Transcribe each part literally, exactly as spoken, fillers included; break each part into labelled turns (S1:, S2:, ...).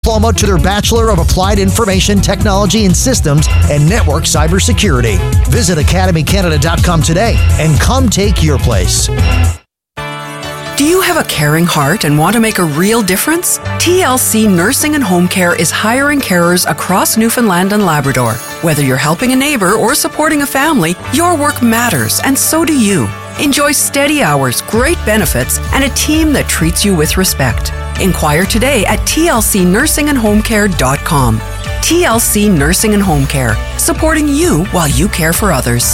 S1: diploma to their Bachelor of Applied Information Technology and Systems and Network Cybersecurity. Visit academy canada dot com today and come take your place.
S2: Do you have a caring heart and want to make a real difference? T L C Nursing and Home Care is hiring carers across Newfoundland and Labrador. Whether you're helping a neighbor or supporting a family, your work matters, and so do you. Enjoy steady hours, great benefits, and a team that treats you with respect. Inquire today at T L C nursing and home care dot com. T L C Nursing and Home Care, supporting you while you care for others.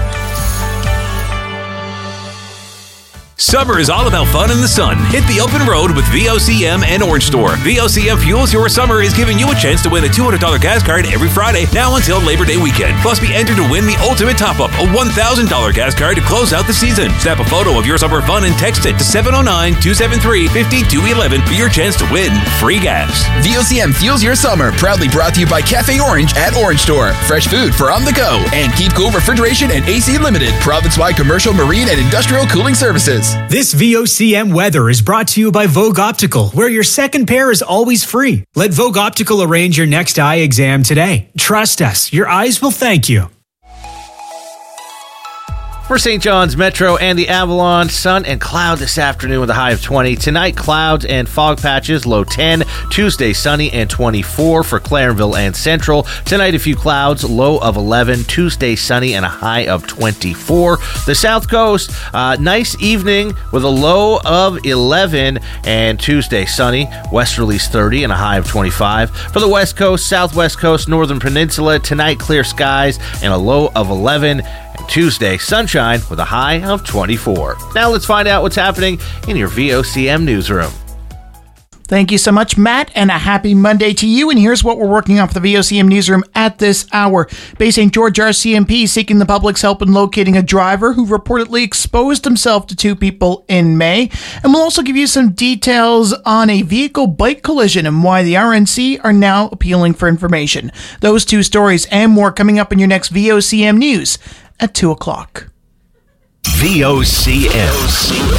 S3: Summer is all about fun in the sun. Hit the open road with V O C M and Orange Store. V O C M Fuels Your Summer is giving you a chance to win a two hundred dollars gas card every Friday, now until Labor Day weekend. Plus, be entered to win the ultimate top-up, a one thousand dollars gas card to close out the season. Snap a photo of your summer fun and text it to seven oh nine, two seven three, five two one one for your chance to win free gas.
S4: V O C M Fuels Your Summer, proudly brought to you by Cafe Orange at Orange Store. Fresh food for on the go. And Keep Cool Refrigeration and A C Limited, province-wide commercial, marine, and industrial cooling services.
S5: This V O C M weather is brought to you by Vogue Optical, where your second pair is always free. Let Vogue Optical arrange your next eye exam today. Trust us, your eyes will thank you.
S6: For Saint John's Metro and the Avalon, sun and cloud this afternoon with a high of twenty. Tonight, clouds and fog patches, low ten. Tuesday, sunny and twenty-four for Clarenville and Central. Tonight, a few clouds, low of eleven. Tuesday, sunny and a high of twenty-four. The South Coast, uh, nice evening with a low of eleven. And Tuesday, sunny, westerlies thirty and a high of twenty-five. For the West Coast, Southwest Coast, Northern Peninsula, tonight, clear skies and a low of eleven. And Tuesday, sunshine with a high of twenty-four. Now let's find out what's happening in your V O C M newsroom.
S7: Thank you so much, Matt, and a happy Monday to you. And here's what we're working on for the V O C M newsroom at this hour. Bay Saint George R C M P seeking the public's help in locating a driver who reportedly exposed himself to two people in May. And we'll also give you some details on a vehicle-bike collision and why the R N C are now appealing for information. Those two stories and more coming up in your next V O C M news at two o'clock.
S3: V O C M.